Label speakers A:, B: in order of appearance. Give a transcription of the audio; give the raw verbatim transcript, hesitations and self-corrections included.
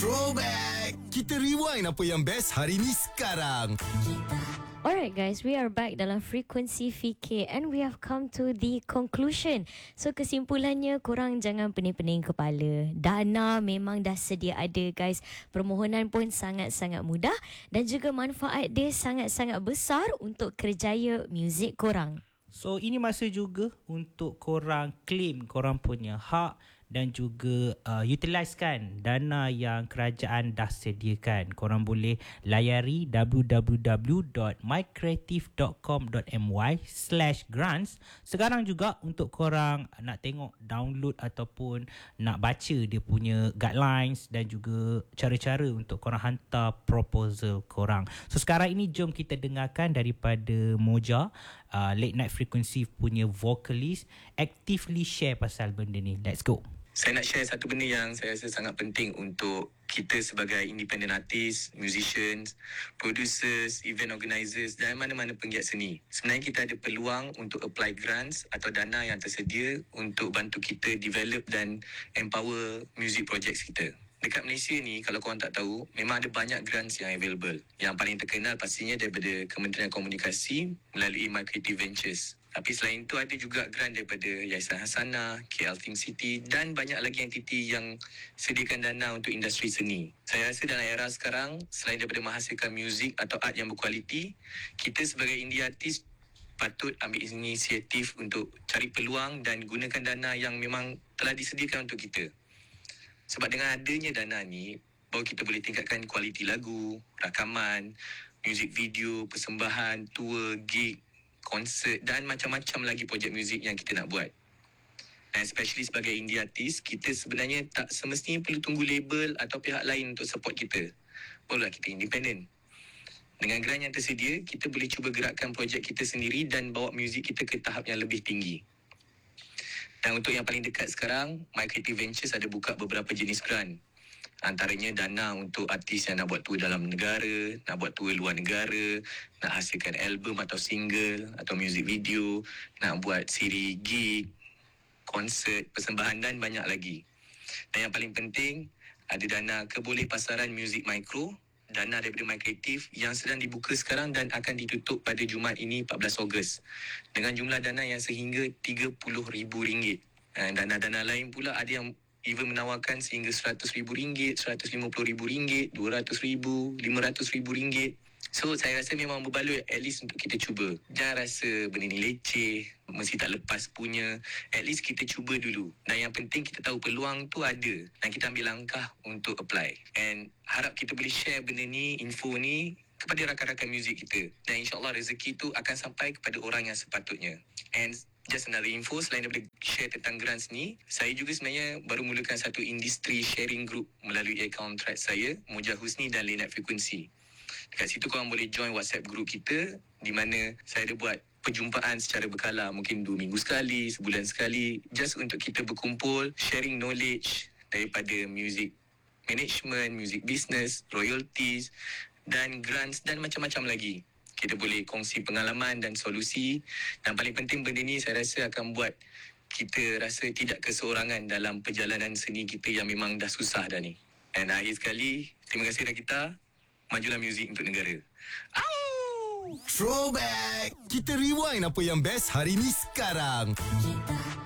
A: Throwback. Kita rewind apa yang best hari ni sekarang.
B: Alright guys, we are back dalam Frekuensi V K and we have come to the conclusion. So kesimpulannya, korang jangan pening-pening kepala. Dana memang dah sedia ada guys. Permohonan pun sangat-sangat mudah dan juga manfaat dia sangat-sangat besar untuk kerjaya muzik korang.
C: So ini masa juga untuk korang claim korang punya hak dan juga uh, utilisekan dana yang kerajaan dah sediakan. Korang boleh layari w w w dot my creative dot com dot my slash grants sekarang juga untuk korang nak tengok, download ataupun nak baca dia punya guidelines dan juga cara-cara untuk korang hantar proposal korang. So sekarang ini jom kita dengarkan daripada Moja, uh, Late Night Frequency punya vocalist, actively share pasal benda ni. Let's go.
D: Saya nak share satu benda yang saya rasa sangat penting untuk kita sebagai independent artist, musicians, producers, event organisers dan mana-mana penggiat seni. Sebenarnya kita ada peluang untuk apply grants atau dana yang tersedia untuk bantu kita develop dan empower music projects kita. Dekat Malaysia ni, kalau korang tak tahu, memang ada banyak grants yang available. Yang paling terkenal pastinya daripada Kementerian Komunikasi melalui My Creative Ventures. Tapi selain itu ada juga grant daripada Yayasan Hasanah, K L Think City dan banyak lagi entiti yang sediakan dana untuk industri seni. Saya rasa dalam era sekarang, selain daripada menghasilkan muzik atau art yang berkualiti, kita sebagai indie artist patut ambil inisiatif untuk cari peluang dan gunakan dana yang memang telah disediakan untuk kita. Sebab dengan adanya dana ni, baru kita boleh tingkatkan kualiti lagu, rakaman, muzik video, persembahan, tour, gig, konsert dan macam-macam lagi projek muzik yang kita nak buat. Dan especially sebagai indie artist, kita sebenarnya tak semestinya perlu tunggu label atau pihak lain untuk support kita. Barulah kita independent. Dengan grant yang tersedia, kita boleh cuba gerakkan projek kita sendiri dan bawa muzik kita ke tahap yang lebih tinggi. Dan untuk yang paling dekat sekarang, My Creative Ventures ada buka beberapa jenis grant. Antaranya dana untuk artis yang nak buat tour dalam negara, nak buat tour luar negara, nak hasilkan album atau single atau music video, nak buat siri gig, konsert, persembahan dan banyak lagi. Dan yang paling penting, ada dana kebolehpasaran muzik mikro, dana daripada My Creative yang sedang dibuka sekarang dan akan ditutup pada Jumaat ini empat belas Ogos dengan jumlah dana yang sehingga tiga puluh ribu ringgit. Dana-dana lain pula ada yang even menawarkan sehingga seratus ribu ringgit, seratus lima puluh ribu ringgit, dua ratus ribu, lima ratus ribu ringgit. So saya rasa memang berbaloi at least untuk kita cuba. Jangan rasa benda ni leceh, mesti tak lepas punya. At least kita cuba dulu. Dan yang penting kita tahu peluang tu ada dan kita ambil langkah untuk apply. And harap kita boleh share benda ni, info ni kepada rakan-rakan muzik kita. Dan insyaAllah rezeki tu akan sampai kepada orang yang sepatutnya. And just another info, selain daripada share tentang grants ni, saya juga sebenarnya baru mulakan satu industry sharing group melalui akaun thread saya, Moja Husni dan Late Night Frequency. Dekat situ korang boleh join WhatsApp group kita di mana saya ada buat perjumpaan secara berkala, mungkin dua minggu sekali, sebulan sekali, just untuk kita berkumpul, sharing knowledge daripada music management, music business, royalties dan grants dan macam-macam lagi. Kita boleh kongsi pengalaman dan solusi. Dan paling penting benda ni saya rasa akan buat kita rasa tidak keseorangan dalam perjalanan seni kita yang memang dah susah dah ni. Dan akhir sekali, terima kasih dah kita. Majulah muzik untuk negara.
A: Throwback. Kita rewind apa yang best hari ni sekarang.